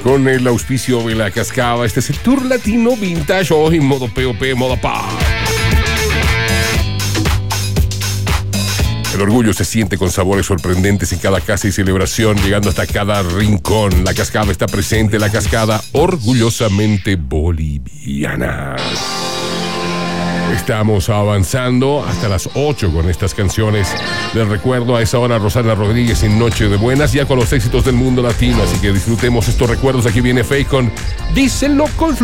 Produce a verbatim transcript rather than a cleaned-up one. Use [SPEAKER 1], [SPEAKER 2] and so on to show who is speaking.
[SPEAKER 1] con el auspicio de La Cascada. Este es el Tour Latino Vintage, hoy en modo P O P, modo paz. El orgullo se siente con sabores sorprendentes en cada casa y celebración, llegando hasta cada rincón. La Cascada está presente, La Cascada orgullosamente boliviana. Estamos avanzando hasta las ocho con estas canciones. Les recuerdo a esa hora Rosana Rodríguez en Noche de Buenas, ya con los éxitos del mundo latino. Así que disfrutemos estos recuerdos. Aquí viene Faye con Díselo con